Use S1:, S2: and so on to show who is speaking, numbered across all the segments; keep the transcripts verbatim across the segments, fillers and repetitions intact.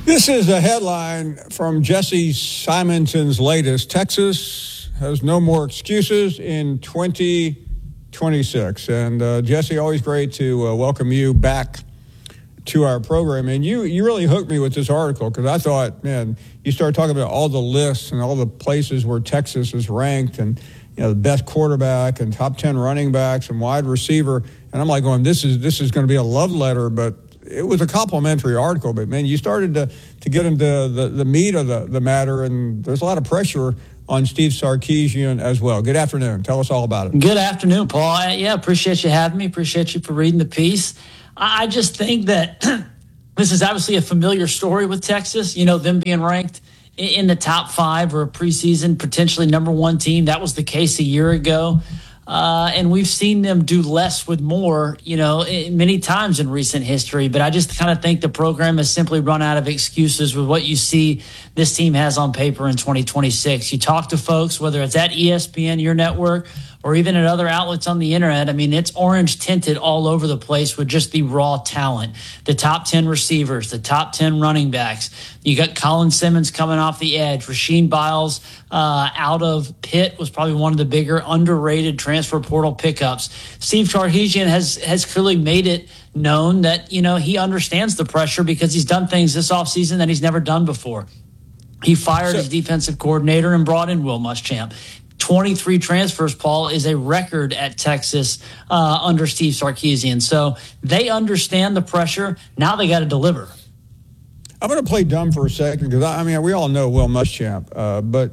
S1: This is a headline from Jesse Simonson's latest. Texas has no more excuses in twenty twenty-six. And uh, Jesse, always great to uh, welcome you back to our program. And you, you really hooked me with this article because I thought, man, you started talking about all the lists and all the places where Texas is ranked and, you know, the best quarterback and top ten running backs and wide receiver. And I'm like going, this is this is going to be a love letter, but it was a complimentary article. But, man, you started to, to get into the, the meat of the, the matter, and there's a lot of pressure on Steve Sarkisian as well. Good afternoon. Tell us all about it.
S2: Good afternoon, Paul. I, yeah, appreciate you having me. Appreciate you for reading the piece. I, I just think that this is obviously a familiar story with Texas, you know, them being ranked in, in the top five or a preseason, potentially number one team. That was the case a year ago. Uh, and we've seen them do less with more, you know, many times in recent history. But I just kind of think the program has simply run out of excuses with what you see this team has on paper in twenty twenty-six. You talk to folks, whether it's at E S P N, your network, or even at other outlets on the internet. I mean, it's orange tinted all over the place with just the raw talent. The top ten receivers, the top ten running backs. You got Colin Simmons coming off the edge. Rasheed Biles uh, out of Pitt was probably one of the bigger underrated transfer portal pickups. Steve Sarkisian has has clearly made it known that, you know, he understands the pressure because he's done things this offseason that he's never done before. He fired so, his defensive coordinator and brought in Will Muschamp. twenty-three transfers, Paul, is a record at Texas uh, under Steve Sarkisian. So they understand the pressure. Now they got to deliver.
S1: I'm going to play dumb for a second because, I mean, we all know Will Muschamp, uh, but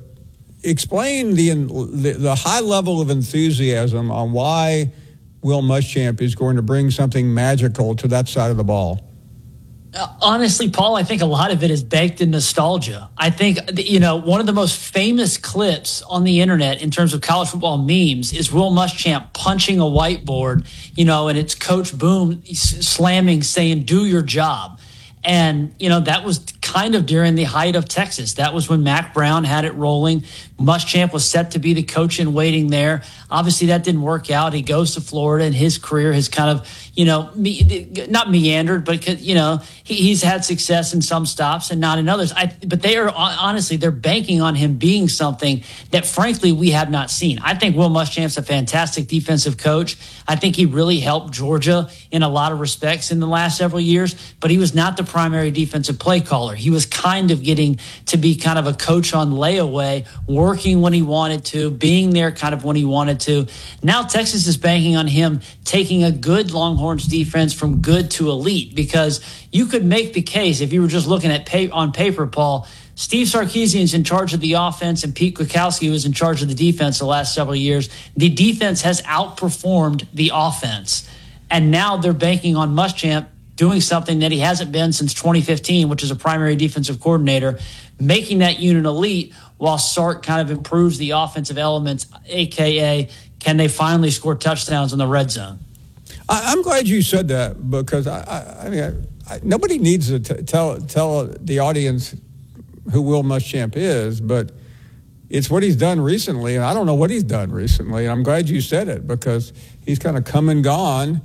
S1: explain the, the the high level of enthusiasm on why Will Muschamp is going to bring something magical to that side of the ball.
S2: Uh, honestly, Paul, I think a lot of it is baked in nostalgia. I think, you know, one of the most famous clips on the internet in terms of college football memes is Will Muschamp punching a whiteboard, you know, and it's Coach Boone slamming, saying, "Do your job." And, you know, that was kind of during the height of Texas. That was when Mac Brown had it rolling. Muschamp was set to be the coach in waiting there. Obviously, that didn't work out. He goes to Florida, and his career has kind of, you know, me, not meandered, but, you know, he, he's had success in some stops and not in others. I, but they are, honestly, they're banking on him being something that, frankly, we have not seen. I think Will Muschamp's a fantastic defensive coach. I think he really helped Georgia in a lot of respects in the last several years, but he was not the primary defensive play caller. He was kind of getting to be kind of a coach on layaway, working when he wanted to, being there kind of when he wanted to. Now Texas is banking on him taking a good Longhorns defense from good to elite, because you could make the case, if you were just looking at pay, on paper, Paul, Steve Sarkisian's in charge of the offense and Pete Kwiatkowski was in charge of the defense the last several years. The defense has outperformed the offense. And now they're banking on Muschamp doing something that he hasn't been since twenty fifteen, which is a primary defensive coordinator, making that unit elite while Sark kind of improves the offensive elements, a k a can they finally score touchdowns in the red zone?
S1: I'm glad you said that because, I, I, I mean, I, I, nobody needs to t- tell tell the audience who Will Muschamp is, but it's what he's done recently, and I don't know what he's done recently, and I'm glad you said it because he's kind of come and gone.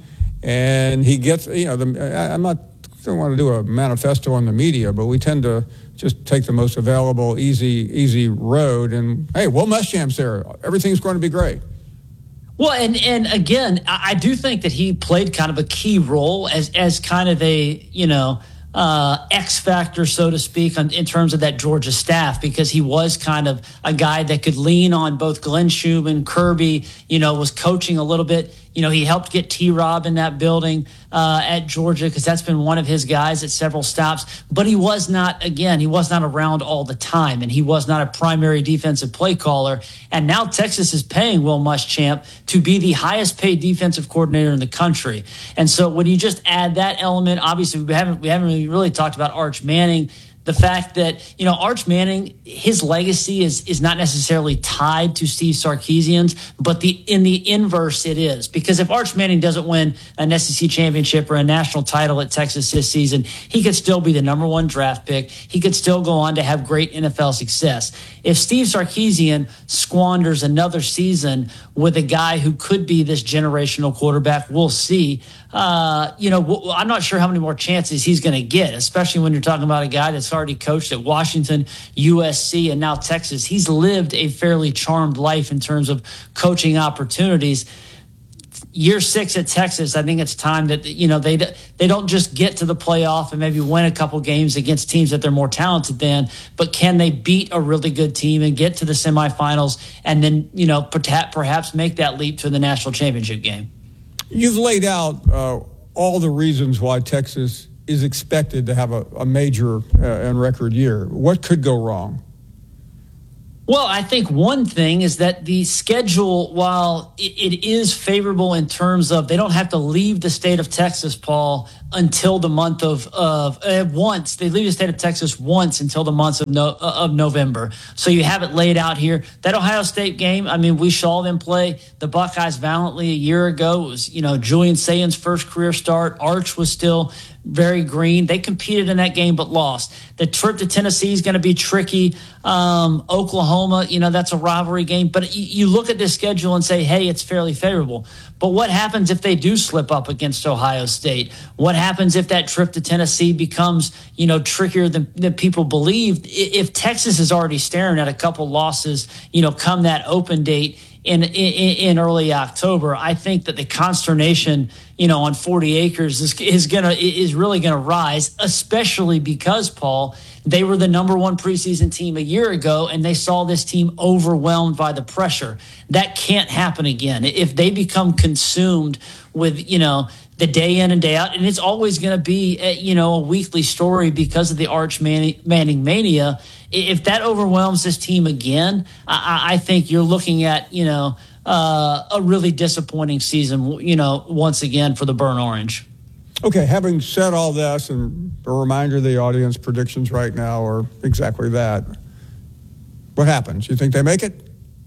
S1: And he gets, you know, the, I, I'm not, I don't want to do a manifesto on the media, but we tend to just take the most available, easy, easy road. And, hey, Will Muschamp's there. Everything's going to be great.
S2: Well, and, and again, I, I do think that he played kind of a key role as, as kind of a, you know, uh, X factor, so to speak, on, in terms of that Georgia staff, because he was kind of a guy that could lean on both Glenn Schumann, Kirby, you know, was coaching a little bit. You know, he helped get T-Rob in that building uh, at Georgia because that's been one of his guys at several stops. But he was not, again, he was not around all the time, and he was not a primary defensive play caller. And now Texas is paying Will Muschamp to be the highest paid defensive coordinator in the country. And so when you just add that element, obviously we haven't we haven't really, really talked about Arch Manning. The fact that, you know, Arch Manning, his legacy is is not necessarily tied to Steve Sarkisian's, but the in the inverse it is. Because if Arch Manning doesn't win an S E C championship or a national title at Texas this season, he could still be the number one draft pick. He could still go on to have great N F L success. If Steve Sarkisian squanders another season with a guy who could be this generational quarterback, we'll see. Uh, you know, I'm not sure how many more chances he's going to get, especially when you're talking about a guy that's Gonzaga's already coached at Washington, U S C, and now Texas. He's lived a fairly charmed life in terms of coaching opportunities. Year six at Texas, I think it's time that, you know, they they don't just get to the playoff and maybe win a couple games against teams that they're more talented than, but can they beat a really good team and get to the semifinals and then, you know, perhaps make that leap to the national championship game?
S1: You've laid out uh, all the reasons why Texas is expected to have a, a major uh, and record year. What could go wrong?
S2: Well, I think one thing is that the schedule, while it, it is favorable in terms of they don't have to leave the state of Texas, Paul, until the month of, of uh, once. They leave the state of Texas once until the months of, no, uh, of November. So you have it laid out here. That Ohio State game, I mean, we saw them play the Buckeyes valiantly a year ago. It was, you know, Julian Sayan's first career start. Arch was still very green. They competed in that game but lost. The trip to Tennessee is going to be tricky. Um, Oklahoma, you know, that's a rivalry game. But you, you look at this schedule and say, hey, it's fairly favorable. But what happens if they do slip up against Ohio State? What happens if that trip to Tennessee becomes, you know, trickier than, than people believe? If Texas is already staring at a couple losses, you know, come that open date in, in, in early October, I think that the consternation, you know, on forty acres is, is gonna is really gonna rise, especially because, Paul, they were the number one preseason team a year ago, and they saw this team overwhelmed by the pressure. That can't happen again. If they become consumed with, you know, the day in and day out, and it's always going to be, a, you know, a weekly story because of the Arch Manning, Manning mania. If that overwhelms this team again, I, I think you're looking at, you know, uh, a really disappointing season, you know, once again for the Burnt Orange.
S1: Okay, having said all this, and a reminder to the audience, predictions right now are exactly that. What happens? You think they make it?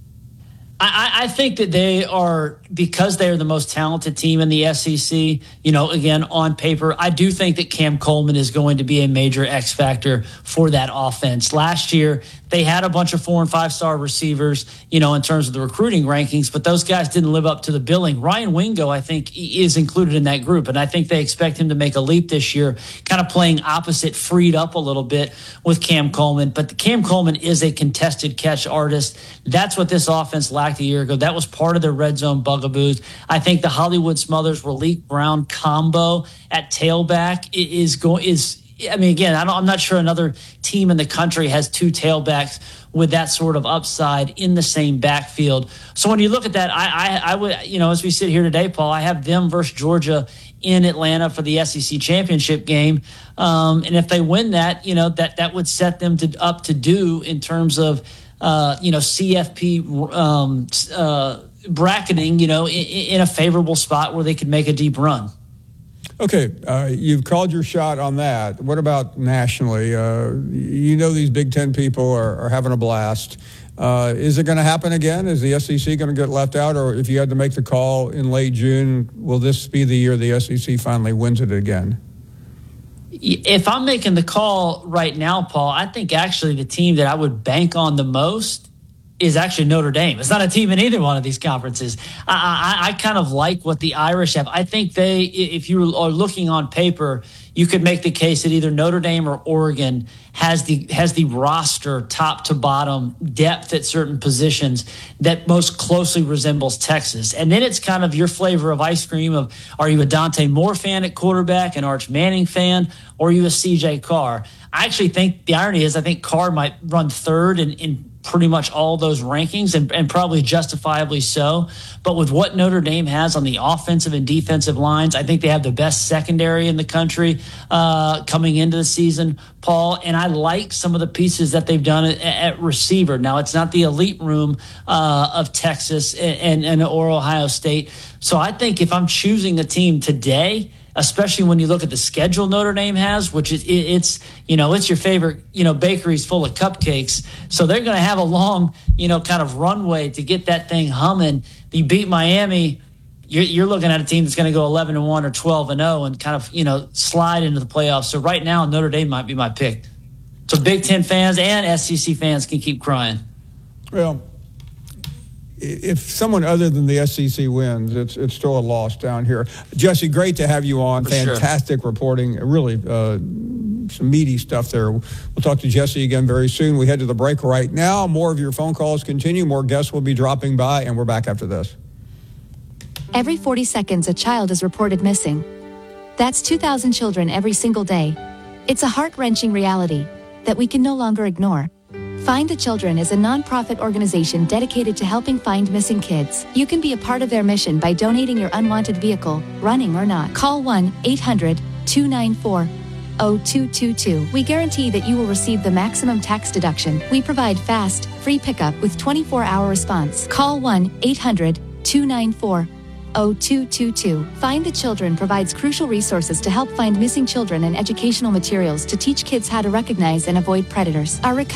S2: I, I think that they are, because they are the most talented team in the S E C, you know, again, on paper, I do think that Cam Coleman is going to be a major X factor for that offense. Last year, they had a bunch of four and five star receivers, you know, in terms of the recruiting rankings, but those guys didn't live up to the billing. Ryan Wingo, I think, is included in that group, and I think they expect him to make a leap this year, kind of playing opposite, freed up a little bit with Cam Coleman. But Cam Coleman is a contested catch artist. That's what this offense lacked a year ago. That was part of their red zone bugaboos. I think the Hollywood Smothers Raleek Brown combo at tailback is going is. I mean, again, I don't, I'm not sure another team in the country has two tailbacks with that sort of upside in the same backfield. So when you look at that, I, I, I would, you know, as we sit here today, Paul, I have them versus Georgia in Atlanta for the S E C championship game. Um, and if they win that, you know, that, that would set them to up to do in terms of, uh, you know, C F P um, uh, bracketing, you know, in, in a favorable spot where they could make a deep run.
S1: Okay, uh, you've called your shot on that. What about nationally? Uh, you know these Big Ten people are, are having a blast. Uh, is it going to happen again? Is the S E C going to get left out? Or if you had to make the call in late June, will this be the year the S E C finally wins it again?
S2: If I'm making the call right now, Paul, I think actually the team that I would bank on the most is actually Notre Dame. It's not a team in either one of these conferences. I, I, I kind of like what the Irish have. I think they, if you are looking on paper, you could make the case that either Notre Dame or Oregon has the has the roster top to bottom depth at certain positions that most closely resembles Texas. And then it's kind of your flavor of ice cream of, are you a Dante Moore fan at quarterback, an Arch Manning fan, or are you a C J Carr? I actually think the irony is I think Carr might run third in, in pretty much all those rankings, and, and probably justifiably so. But with what Notre Dame has on the offensive and defensive lines, I think they have the best secondary in the country uh, coming into the season, Paul. And I like some of the pieces that they've done at, at receiver. Now, it's not the elite room uh, of Texas and, and, and or Ohio State. So I think if I'm choosing a team today, especially when you look at the schedule Notre Dame has, which is, it's, you know, it's your favorite, you know, bakeries full of cupcakes. So they're going to have a long, you know, kind of runway to get that thing humming. You beat Miami, you're, you're looking at a team that's going to go eleven and one or twelve and oh and kind of, you know, slide into the playoffs. So right now, Notre Dame might be my pick. So Big Ten fans and S E C fans can keep crying.
S1: Well, if someone other than the S E C wins, it's it's still a loss down here. Jesse, great to have you on.
S2: For sure.
S1: Fantastic reporting. Really, uh, some meaty stuff there. We'll talk to Jesse again very soon. We head to the break right now. More of your phone calls continue. More guests will be dropping by, and we're back after this.
S3: Every forty seconds, a child is reported missing. That's two thousand children every single day. It's a heart-wrenching reality that we can no longer ignore. Find the Children is a non-profit organization dedicated to helping find missing kids. You can be a part of their mission by donating your unwanted vehicle, running or not. Call one eight hundred two nine four zero two two two. We guarantee that you will receive the maximum tax deduction. We provide fast, free pickup with twenty-four hour response. Call one eight hundred two nine four zero two two two. Find the Children provides crucial resources to help find missing children and educational materials to teach kids how to recognize and avoid predators. Our